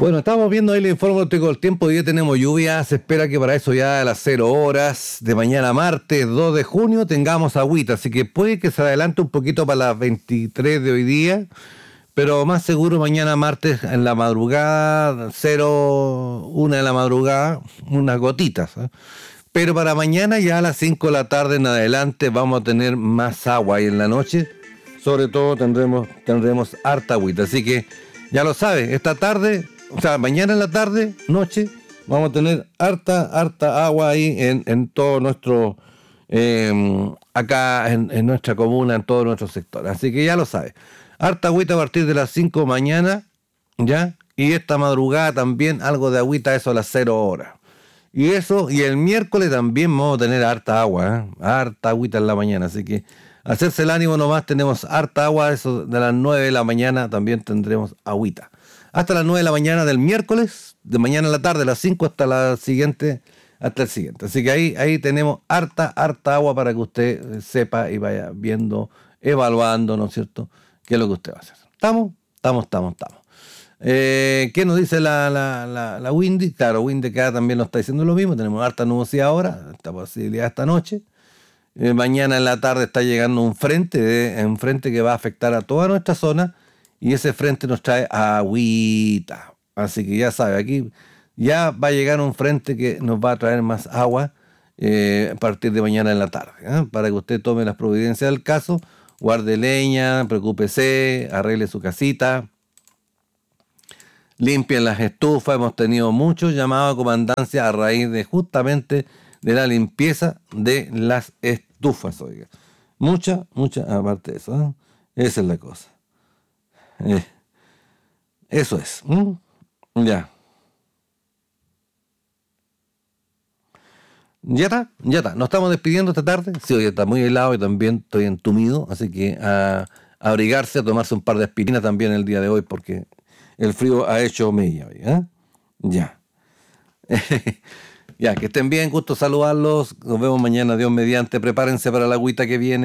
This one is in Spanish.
Bueno, estamos viendo ahí el informe del tiempo. Hoy día tenemos lluvia. Se espera que para eso ya a las 0 horas de mañana martes 2 de junio tengamos agüita. Así que puede que se adelante un poquito para las 23 de hoy día. Pero más seguro mañana martes en la madrugada, 1 de la madrugada, unas gotitas. Pero para mañana ya a las 5 de la tarde en adelante vamos a tener más agua y en la noche sobre todo tendremos harta agüita. Así que ya lo sabes, esta tarde, o sea, mañana en la tarde, noche, vamos a tener harta agua ahí en todo nuestro, acá en nuestra comuna, en todo nuestro sector. Así que ya lo sabes. Harta agüita a partir de las 5 mañana, ¿ya? Y esta madrugada también algo de agüita, eso a las 0 horas. Y eso, y el miércoles también vamos a tener harta agua, harta agüita en la mañana. Así que hacerse el ánimo nomás, tenemos harta agua, eso de las 9 de la mañana también tendremos agüita. Hasta las 9 de la mañana del miércoles, de mañana en la tarde, a las 5 hasta la siguiente, hasta el siguiente. Así que ahí tenemos harta agua para que usted sepa y vaya viendo, evaluando, ¿no es cierto?, qué es lo que usted va a hacer. ¿Estamos? Estamos. ¿Qué nos dice la Windy? Claro, Windy acá también nos está diciendo lo mismo. Tenemos harta nubosidad ahora, esta posibilidad esta noche. Mañana en la tarde está llegando un frente que va a afectar a toda nuestra zona y ese frente nos trae agüita. Así que ya sabe, aquí ya va a llegar un frente que nos va a traer más agua a partir de mañana en la tarde. Para que usted tome las providencias del caso, guarde leña, preocúpese, arregle su casita, limpien las estufas. Hemos tenido muchos llamados a comandancia a raíz de justamente de la limpieza de las estufas, oiga. Mucha, aparte de eso, esa es la cosa. Eso es. Ya. Ya está. Nos estamos despidiendo esta tarde. Sí, hoy está muy helado y también estoy entumido, así que a abrigarse, a tomarse un par de aspirinas también el día de hoy, porque el frío ha hecho mella hoy, Ya. Ya, que estén bien, gusto saludarlos. Nos vemos mañana, Dios mediante. Prepárense para la agüita que viene.